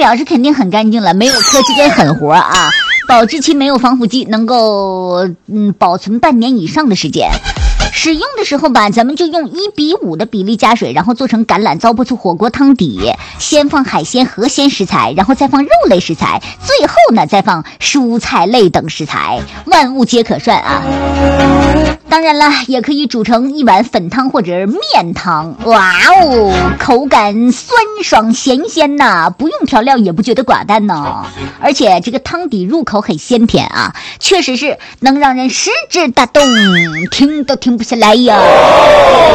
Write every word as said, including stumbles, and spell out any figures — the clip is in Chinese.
表是肯定很干净了，没有科技跟狠活啊。保质期没有防腐剂，能够嗯保存半年以上的时间。使用的时候吧，咱们就用一比五的比例加水，然后做成橄榄糟粕醋火锅汤底，先放海鲜河鲜食材，然后再放肉类食材，最后呢再放蔬菜类等食材，万物皆可涮啊。当然了，也可以煮成一碗粉汤或者面汤，哇哦，口感酸爽咸鲜呐，不用调料也不觉得寡淡呢。而且这个汤底入口很鲜甜啊，确实是能让人食指大动，听都停不下来呀。